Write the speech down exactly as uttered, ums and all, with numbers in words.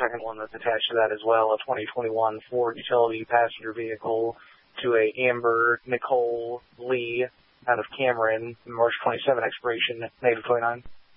second one that's attached to that as well, a twenty twenty-one Ford utility passenger vehicle to a Amber Nicole Lee out of Cameron, March twenty-seventh expiration, negative twenty-nine.